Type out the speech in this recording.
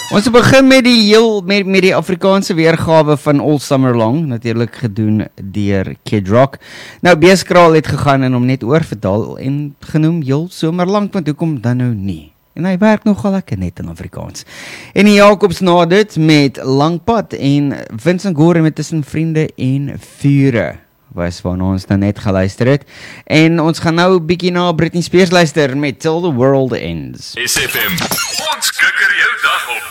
Ons begin met die Afrikaanse weergawe van All Summer Long, natuurlik gedoen deur Kid Rock. Nou Beeskraal het gegaan en hom net oorvertaal en genoem Heel Somerlang, want hoekom dan nou nie? En hy werk nogal lekker net in Afrikaans. En die Jacobs na dit met Langpad en Vincent Gore met Tussen Vriende en Vure was waarna ons nou net geluister het. En ons gaan nou 'n bietjie na Britney Spears luister met Till the World Ends. SFM, ons kikker jou dag op.